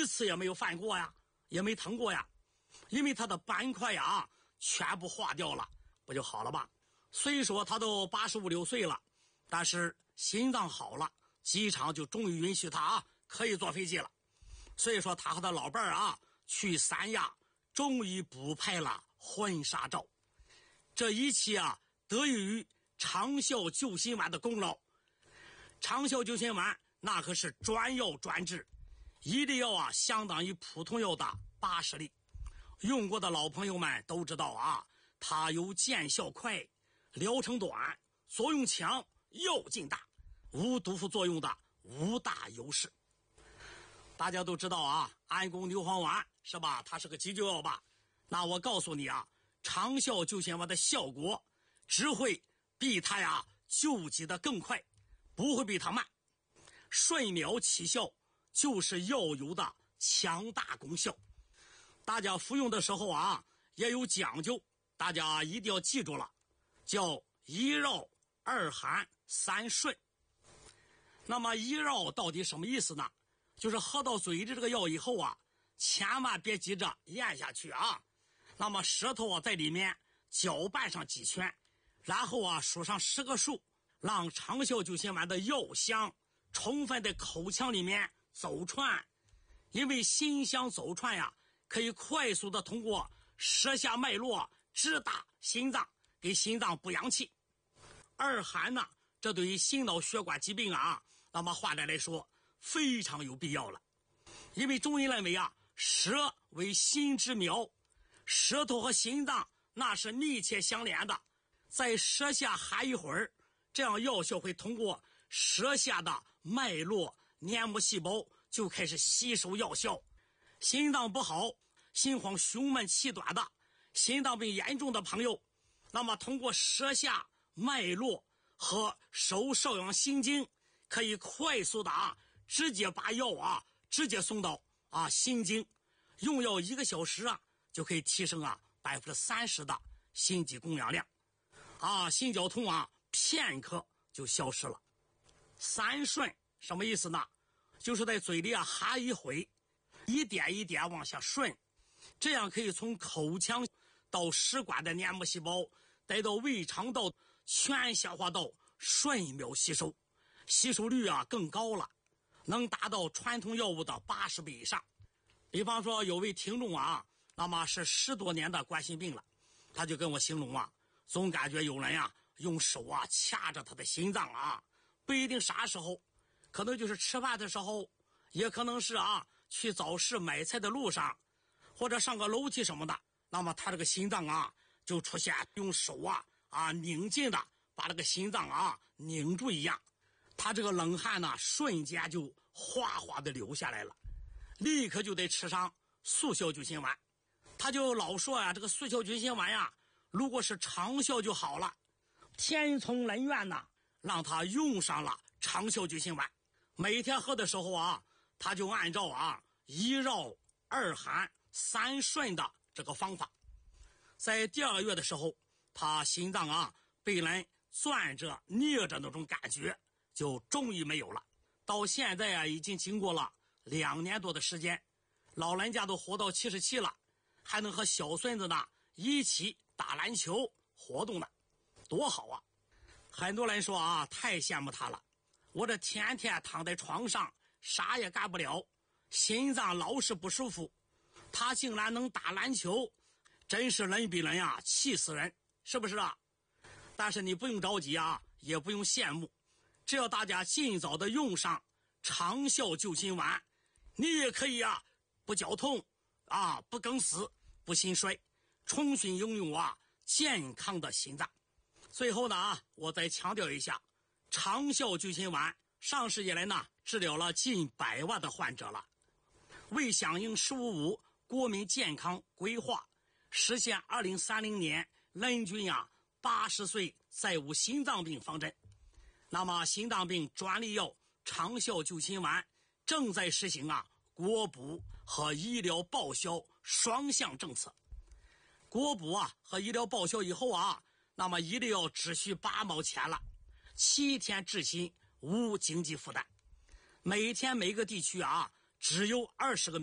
一次也没有犯过呀，也没疼过呀，因为他的斑块呀全部化掉了，不就好了吧？虽说他都85、86岁了，但是心脏好了，机场就终于允许他可以坐飞机了。所以说他和他老伴儿去三亚终于补拍了婚纱照。这一切得益于长效救心丸的功劳。长效救心丸那可是专药专治，一粒药相当于普通药的80粒。用过的老朋友们都知道它有见效快、疗程短、作用强、药劲大、无毒副作用的5大优势。大家都知道安宫牛黄丸是吧？它是个急救药吧？那我告诉你长效救心丸的效果只会比它救急的更快，不会比它慢。瞬秒起效就是药油的强大功效。大家服用的时候也有讲究，大家一定要记住了，叫1绕2含3顺。那么1绕到底什么意思呢？就是喝到嘴里这个药以后千万别急着咽下去那么舌头在里面搅拌上几圈，然后数上10个数，让长效救心丸的药香充分的口腔里面走串。因为辛香走串可以快速的通过舌下脉络直达心脏，给心脏补阳气。2含呢，这对于心脑血管疾病那么换来说非常有必要了。因为中医认为舌为心之苗，舌头和心脏那是密切相连的，在舌下含一会儿，这样药效会通过舌下的脉络黏膜细胞就开始吸收药效。心脏不好、心慌胸闷气短的、心脏病严重的朋友，那么通过舌下脉络和手少阳心经，可以快速的直接把药直接送到心经，用药1个小时就可以提升30%的心肌供氧量心绞痛片刻就消失了。3顺什么意思呢？就是在嘴里含一回，一点一点往下顺，这样可以从口腔到食管的黏膜细胞，带到胃肠道、全消化道，瞬秒吸收，吸收率更高了，能达到传统药物的80倍以上。比方说有位听众那么是10多年的冠心病了，他就跟我形容总感觉有人用手掐着他的心脏不一定啥时候，可能就是吃饭的时候，也可能是去早市买菜的路上，或者上个楼梯什么的，那么他这个心脏就出现用手拧紧的把这个心脏拧住一样，他这个冷汗呢瞬间就哗哗的流下来了，立刻就得吃上速效救心丸。他就老说这个速效救心丸如果是长效就好了。天从人愿呢，让他用上了长效救心丸。每天喝的时候他就按照1绕2含3顺的这个方法。在第2个月的时候，他心脏被人攥着捏着那种感觉就终于没有了。到现在已经经过了2年多的时间，老人家都活到77了，还能和小孙子呢一起打篮球活动呢，多好很多人说太羡慕他了，我这天天躺在床上啥也干不了，心脏老是不舒服，他竟然能打篮球，真是人比人气死人，是不是但是你不用着急也不用羡慕，只要大家尽早的用上长效救心丸，你也可以不绞痛不梗死，不心衰，重新拥有健康的心脏。最后呢我再强调一下，长效救心丸上市以来呢治疗了近100万的患者了。为响应15+5国民健康规划，实现2030年人均80岁再无心脏病方针，那么心脏病专利药长效救心丸正在实行国补和医疗报销双向政策。国补和医疗报销以后那么一粒药只需8毛钱了，7天治心，无经济负担。每天每个地区只有20个